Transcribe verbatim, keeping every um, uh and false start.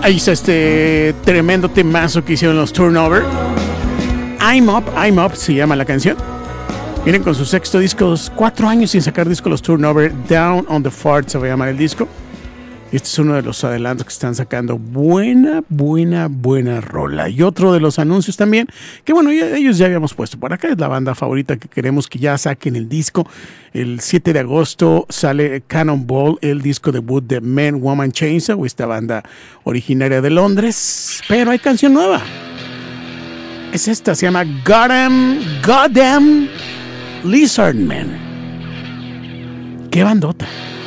Ahí está este tremendo temazo que hicieron los Turnover. I'm Up, I'm Up se llama la canción. Vienen con sus sexto disco, cuatro años sin sacar disco los Turnover. Down on the Fart se va a llamar el disco. Este es uno de los adelantos que están sacando. Buena, buena, buena rola. Y otro de los anuncios también, que bueno, ya, ellos ya habíamos puesto por acá. Es la banda favorita que queremos que ya saquen el disco. El siete de agosto sale Cannonball, el disco debut de Man, Woman, Chainsaw, esta banda originaria de Londres. Pero hay canción nueva. Es esta, se llama Goddamn, Goddamn Lizardman. ¡Qué bandota!